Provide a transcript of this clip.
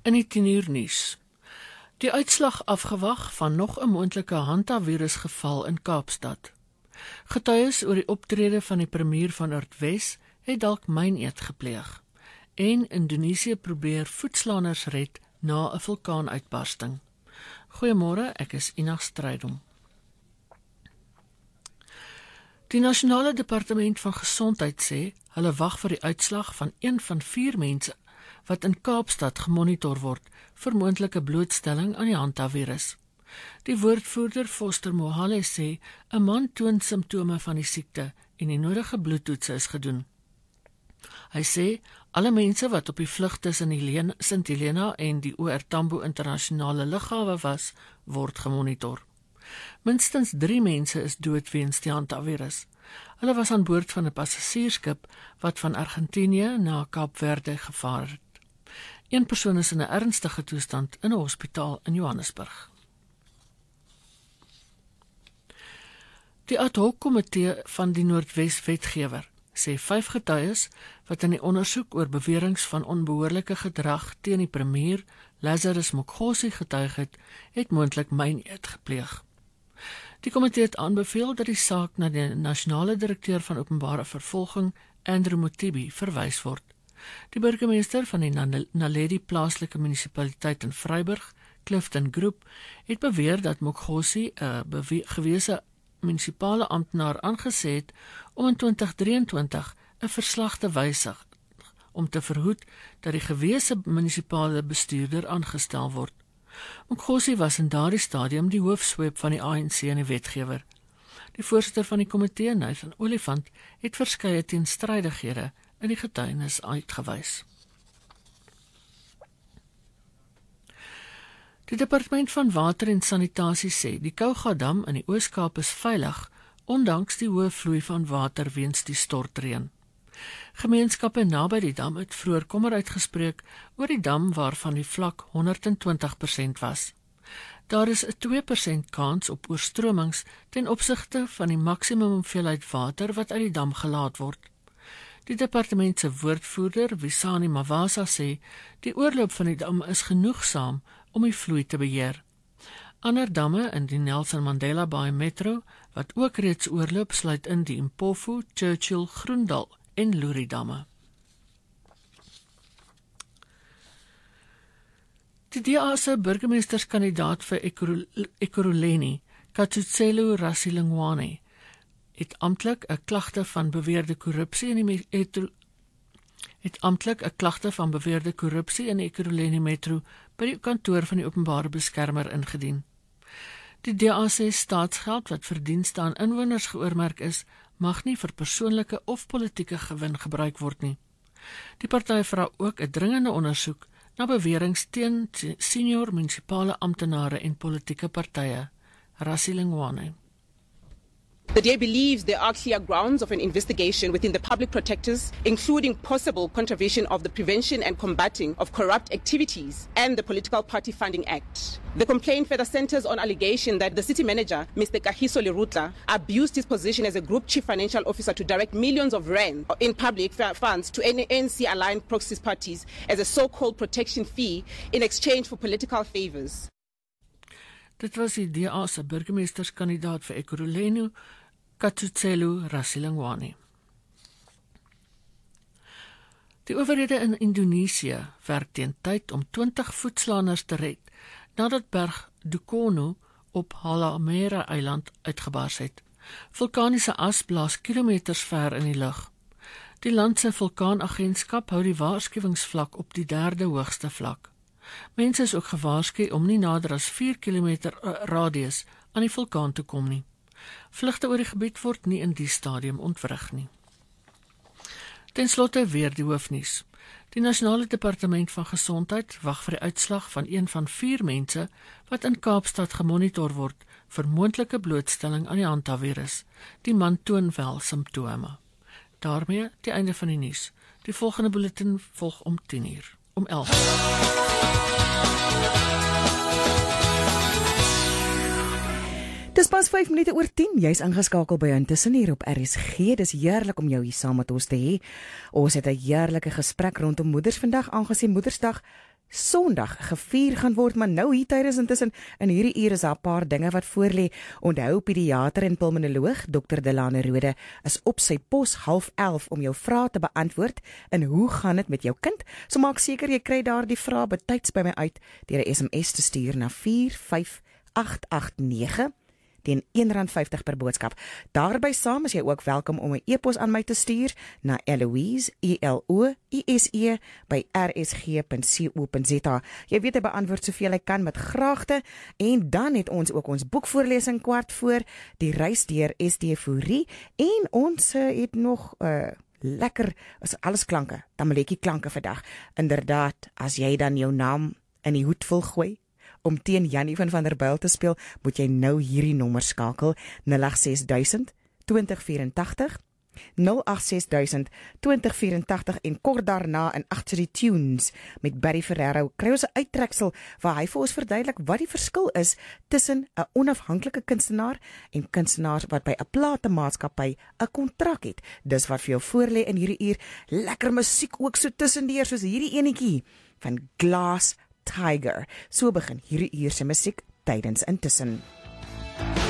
In die 10 uur nuus. Die uitslag afgewag van nog 'n moontlike hantavirusgeval in Kaapstad. Getuies oor die optrede van die premier van Noordwes het dalk myneet gepleeg. En Indonesië probeer voetslaners red na 'n vulkaanuitbarsting. Goeiemôre, ek is Ina Strydom. Die Nasionale Departement van Gesondheid sê, hulle wag vir die uitslag van 1 van 4 mense wat in Kaapstad gemonitor word vir moontlike blootstelling aan die hantavirus. Die woordvoerder Foster Mohale sê, 'n man toon simptome van die siekte en die nodige bloedtoetse is gedoen. Hy sê, alle mense wat op die vlug tussen St Helena en die OR Tambo internasionale lughawe was, word gemonitor. Minstens 3 mense is dood weens die hantavirus. Hulle was aan boord van 'n passasiersskip wat van Argentinië na Kaapverde gevaar het. 1 persoon is in 'n ernstige toestand in 'n hospitaal in Johannesburg. Die ad hoc komitee van die Noordwes wetgewer sê 5 getuies wat in die ondersoek oor beweringe van onbehoorlike gedrag teen die premier, Lazarus Mokgosi, getuig het moontlik myneet gepleeg. Die komitee het aanbeveel dat die saak na die nasionale direkteur van openbare vervolging, Andrew Mothibi, verwys word. Die burgemeester van die Naledi plaaslike munisipaliteit in Vryburg, Clifton Groep, het beweer dat Mokgosi 'n gewese munisipale amptenaar aangesê het om in 2023 'n verslag te wysig om te verhoed dat die gewese munisipale bestuurder aangestel word. Mokgosi was in daardie stadium die hoofsweep van die ANC en die wetgewer. Die voorsitter van die komitee, Nathan Olifant, het verskeie teenstrydighede in die getuienis uitgewys. Die Departement van Water en Sanitasie sê die Kouga-dam in die Oos-Kaap is veilig, ondanks die hoë vloei van water weens die stortreën. Gemeenskappe naby die dam het vroeër kommer uitgespreek oor die dam waarvan die vlak 120% was. Daar is 'n 2% kans op oorstromings ten opsigte van die maksimum hoeveelheid water wat uit die dam gelaat word. Die departement se woordvoerder, Wisani Mawasa, sê die oorloop van die dam is genoegsaam om die vloei te beheer. Ander damme in die Nelson Mandela Bay Metro, wat ook reeds oorloop, sluit in die Mpofu, Churchill, Groendal en Loerie damme. Die DA se burgemeesterskandidaat vir Ekurhuleni, Katsutselo Rasilingwane, het amptelik 'n klagte van beweerde korrupsie in die Ekurhuleni Metro by die kantoor van die openbare beskermer ingedien. Die DA sê staatsgeld wat vir dienste aan inwoners geoormerk is, mag nie vir persoonlike of politieke gewin gebruik word nie. Die party vra ook 'n dringende ondersoek na beweringe teen senior munisipale amptenare en politieke partye. Rasilingwane. The DA believes there are clear grounds of an investigation within the public protectors, including possible contravention of the Prevention and Combating of Corrupt Activities and the Political Party Funding Act. The complaint further centers on allegation that the city manager, Mr. Kagiso Lerutla, abused his position as a group chief financial officer to direct millions of rand in public funds to ANC-aligned proxy parties as a so-called protection fee in exchange for political favors. Dit was die DA se burgemeesterskandidaat vir Ekurhuleni, Katsutselo Rasilingwane. Die owerhede in Indonesië werk teen tyd om 20 voetslaners te red, nadat berg Dukono op Halmahera-eiland uitgebars het. Vulkaniese as blaas kilometers ver in die lug. Die land se vulkaanagentskap hou die waarskuwingsvlak op die 3de hoogste vlak. Mense is ook gewaarsku om nie nader as 4 kilometer radius aan die vulkaan te kom nie. Vlugte oor die gebied word nie in die stadium ontwrig nie. Ten slotte weer die hoofnuus. Die Nasionale Departement van Gesondheid wag vir die uitslag van 1 van 4 mense wat in Kaapstad gemonitor word vir moontlike blootstelling aan die hantavirus. Die man toon wel simptome. Daarmee die einde van die nuus. Die volgende bulletin volg om 10:00. Om 11:00. Dis pas 5 minute oor 10, jy's ingeskakel by Intussen hier op RSG. Dis heerlik om jou hier saam met ons te hê. Ons het 'n heerlike gesprek rondom moeders vandag, aangesien Moedersdag Sondag gevier gaan word, maar nou hier tydens intussen in hierdie uur is daar 'n paar dinge wat voorlê. Onthou, pediater en pulmonoloog Dr. Delane Rode is op sy pos 10:30 om jou vrae te beantwoord en hoe gaan dit met jou kind? So maak seker jy kry daardie vrae betyds by my uit deur 'n SMS te stuur na 45889 teen R1.50 per boodskap. Daarby saam is jy ook welkom om 'n e-pos aan my te stuur na Eloise, ELOISE by rsg.co.za. Jy weet hy beantwoord soveel hy kan met graagte. En dan het ons ook ons boekvoorlesing kwart voor, die reis deur SD Fourie, en ons het nog lekker, as alles klanke, tamaletjie klanke vandag. Inderdaad, as jy dan jou naam in die hoed wil gooi om teen Jannie van der Byl te speel, moet jy nou hierdie nommer skakel, 086 2084, 086 2084, en kort daarna in agter die tunes met Barry Ferrero kry ons 'n uittreksel waar hy vir ons verduidelik wat die verskil is tussen 'n onafhanklike kunstenaar en kunstenaars wat by 'n platemaatskappy 'n kontrak het. Dis wat vir jou voorlê in hierdie uur. Lekker musiek ook so tussendeur, soos hierdie enetjie van Glass Tiger. So begin hierdie uur se musiek tydens Intussen.